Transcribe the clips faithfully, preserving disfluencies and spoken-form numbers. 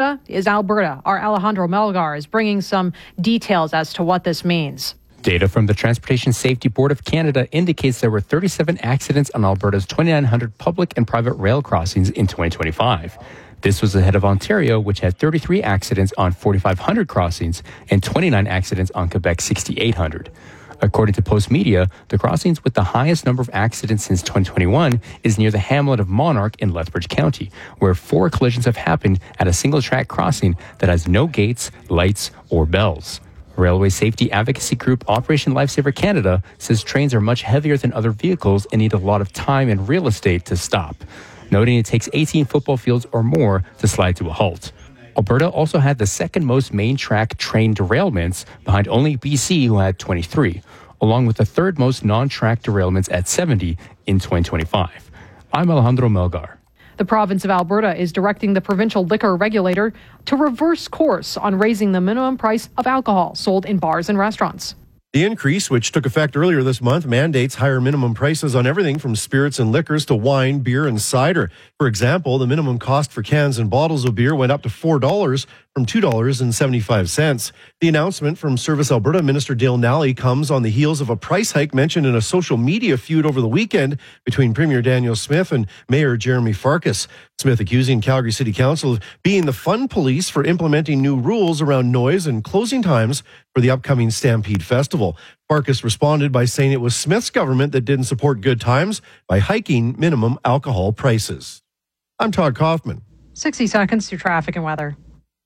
Canada is Alberta. Our Alejandro Melgar is bringing some details as to what this means. Data from the Transportation Safety Board of Canada indicates there were thirty-seven accidents on Alberta's twenty-nine hundred public and private rail crossings in twenty twenty-five. This was ahead of Ontario, which had thirty-three accidents on forty-five hundred crossings and twenty-nine accidents on Quebec's sixty-eight hundred. According to Postmedia, the crossings with the highest number of accidents since twenty twenty-one is near the hamlet of Monarch in Lethbridge County, where four collisions have happened at a single-track crossing that has no gates, lights, or bells. Railway safety advocacy group Operation Lifesaver Canada says trains are much heavier than other vehicles and need a lot of time and real estate to stop, noting it takes eighteen football fields or more to slide to a halt. Alberta also had the second most main track train derailments, behind only B C, who had twenty-three, along with the third most non-track derailments at seventy in twenty twenty-five. I'm Alejandro Melgar. The province of Alberta is directing the provincial liquor regulator to reverse course on raising the minimum price of alcohol sold in bars and restaurants. The increase, which took effect earlier this month, mandates higher minimum prices on everything from spirits and liquors to wine, beer, and cider. For example, the minimum cost for cans and bottles of beer went up to four dollars from two dollars and seventy-five cents. The announcement from Service Alberta Minister Dale Nally comes on the heels of a price hike mentioned in a social media feud over the weekend between Premier Daniel Smith and Mayor Jeremy Farkas. Smith accusing Calgary City Council of being the fun police for implementing new rules around noise and closing times for the upcoming Stampede Festival. Farkas responded by saying it was Smith's government that didn't support good times by hiking minimum alcohol prices. I'm Todd Kaufman. sixty seconds to traffic and weather.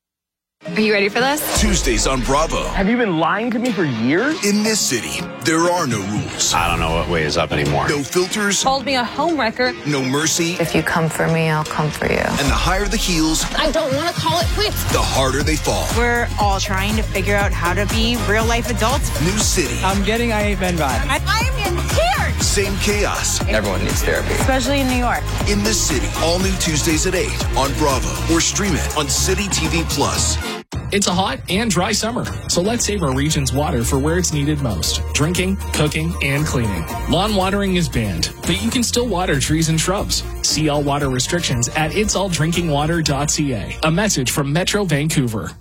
Are you ready for this? Tuesdays on Bravo. Have you been lying to me for years? In this city, there are no rules. I don't know what way is up anymore. No filters. Called me a homewrecker. No mercy. If you come for me, I'll come for you. And the higher the heels, I don't want to call it quits. the harder they fall. We're all trying to figure out how to be real life adults. New city. I'm getting I Ain't Been Bad. I, I'm in tears. Same chaos. Everyone needs therapy. Especially in New York. In this city. All new Tuesdays at eight on Bravo. Or stream it on City T V Plus. It's a hot and dry summer, so let's save our region's water for where it's needed most. Drinking, cooking, and cleaning. Lawn watering is banned, but you can still water trees and shrubs. See all water restrictions at its all drinking water dot c a. A message from Metro Vancouver.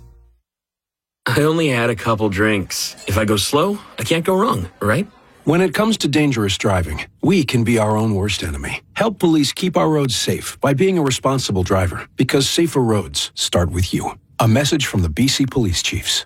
I only had a couple drinks. If I go slow, I can't go wrong, right? When it comes to dangerous driving, we can be our own worst enemy. Help police keep our roads safe by being a responsible driver, because safer roads start with you. A message from the B C Police Chiefs.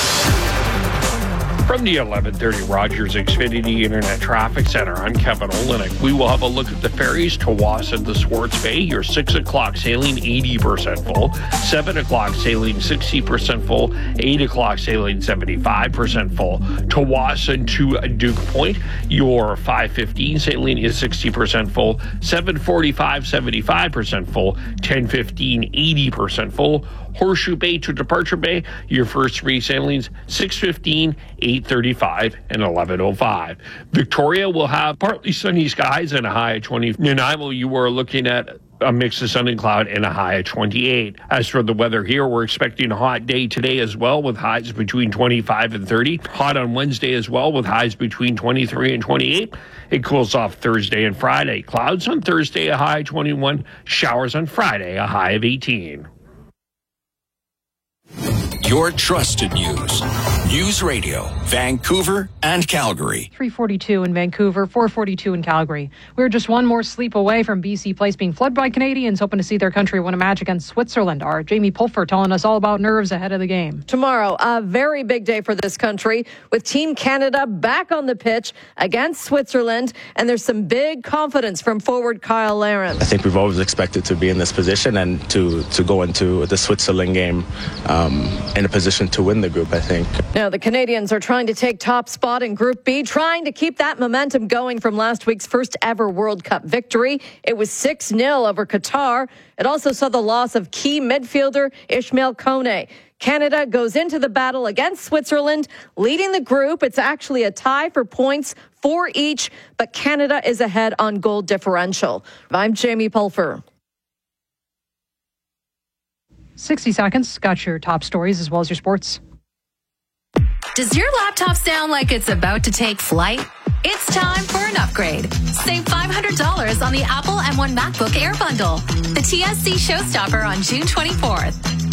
From the eleven thirty Rogers Xfinity Internet Traffic Center, I'm Kevin Olenek. We will have a look at the ferries to Waasa to Swartz Bay. Your six o'clock sailing eighty percent full, seven o'clock sailing sixty percent full, eight o'clock sailing seventy-five percent full. To Waasa to Duke Point, your five fifteen sailing is sixty percent full, seven forty-five seventy-five percent full, ten fifteen eighty percent full. Horseshoe Bay to Departure Bay, your first three sailings, six fifteen, eight thirty-five, and eleven oh five. Victoria will have partly sunny skies and a high of twenty. Nanaimo, you are looking at a mix of sun and cloud and a high of twenty-eight. As for the weather here, we're expecting a hot day today as well, with highs between twenty-five and thirty. Hot on Wednesday as well, with highs between twenty-three and twenty-eight. It cools off Thursday and Friday. Clouds on Thursday, a high of twenty-one. Showers on Friday, a high of eighteen. Your trusted news. News Radio, Vancouver and Calgary. three forty-two in Vancouver, four forty-two in Calgary. We're just one more sleep away from B C Place being flooded by Canadians hoping to see their country win a match against Switzerland. Our Jamie Pulfer telling us all about nerves ahead of the game. Tomorrow, a very big day for this country with Team Canada back on the pitch against Switzerland. And there's some big confidence from forward Kyle Larin. I think we've always expected to be in this position and to, to go into the Switzerland game um, in a position to win the group, I think. Now, the Canadians are trying to take top spot in Group B, trying to keep that momentum going from last week's first ever World Cup victory. It was six nil over Qatar. It also saw the loss of key midfielder Ismail Kone. Canada goes into the battle against Switzerland, leading the group. It's actually a tie for points for each, but Canada is ahead on goal differential. I'm Jamie Pulfer. sixty seconds. Got your top stories as well as your sports. Does your laptop sound like it's about to take flight? It's time for an upgrade. Save five hundred dollars on the Apple M one MacBook Air bundle. The T S C showstopper on June twenty-fourth.